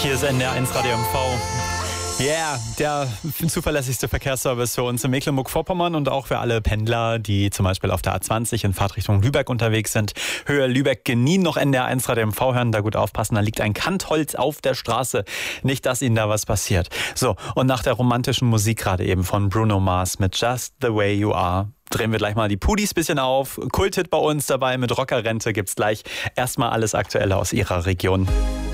Hier ist NDR1 Radio MV. Yeah, der zuverlässigste Verkehrsservice für uns in Mecklenburg-Vorpommern und auch für alle Pendler, die zum Beispiel auf der A20 in Fahrtrichtung Lübeck unterwegs sind. Höhe Lübeck-Genin noch NDR1 Radio MV hören, da gut aufpassen, da liegt ein Kantholz auf der Straße. Nicht, dass Ihnen da was passiert. So, und nach der romantischen Musik gerade eben von Bruno Mars mit Just the Way You Are, drehen wir gleich mal die Pudis bisschen auf. Kulthit bei uns dabei mit Rockerrente gibt's gleich. Erstmal alles Aktuelle aus Ihrer Region.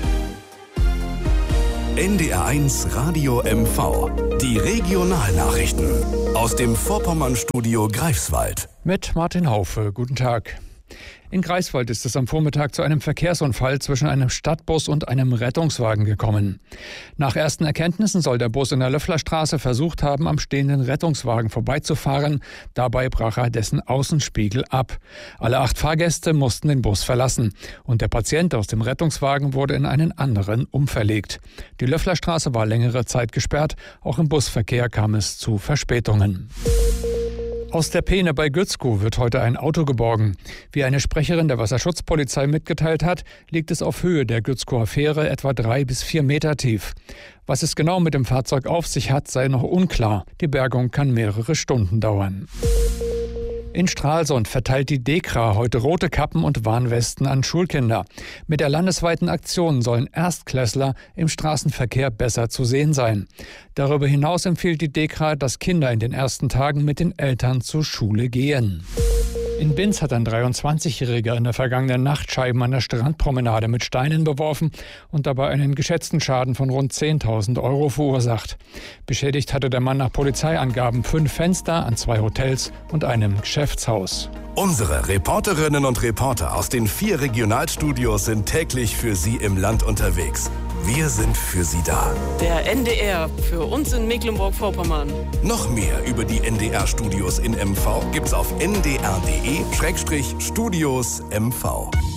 NDR1 Radio MV. Die Regionalnachrichten aus dem Vorpommern-Studio Greifswald. Mit Martin Haufe. Guten Tag. In Greifswald ist es am Vormittag zu einem Verkehrsunfall zwischen einem Stadtbus und einem Rettungswagen gekommen. Nach ersten Erkenntnissen soll der Bus in der Löfflerstraße versucht haben, am stehenden Rettungswagen vorbeizufahren. Dabei brach er dessen Außenspiegel ab. Alle 8 Fahrgäste mussten den Bus verlassen. Und der Patient aus dem Rettungswagen wurde in einen anderen umverlegt. Die Löfflerstraße war längere Zeit gesperrt. Auch im Busverkehr kam es zu Verspätungen. Aus der Peene bei Gützkow wird heute ein Auto geborgen. Wie eine Sprecherin der Wasserschutzpolizei mitgeteilt hat, liegt es auf Höhe der Gützkower Fähre etwa 3 bis 4 Meter tief. Was es genau mit dem Fahrzeug auf sich hat, sei noch unklar. Die Bergung kann mehrere Stunden dauern. In Stralsund verteilt die DEKRA heute rote Kappen und Warnwesten an Schulkinder. Mit der landesweiten Aktion sollen Erstklässler im Straßenverkehr besser zu sehen sein. Darüber hinaus empfiehlt die DEKRA, dass Kinder in den ersten Tagen mit den Eltern zur Schule gehen. In Binz hat ein 23-Jähriger in der vergangenen Nacht Scheiben an der Strandpromenade mit Steinen beworfen und dabei einen geschätzten Schaden von rund 10.000 € verursacht. Beschädigt hatte der Mann nach Polizeiangaben 5 Fenster an 2 Hotels und einem Geschäftshaus. Unsere Reporterinnen und Reporter aus den 4 Regionalstudios sind täglich für Sie im Land unterwegs. Wir sind für Sie da. Der NDR für uns in Mecklenburg-Vorpommern. Noch mehr über die NDR-Studios in MV gibt's auf ndr.de/Studios MV.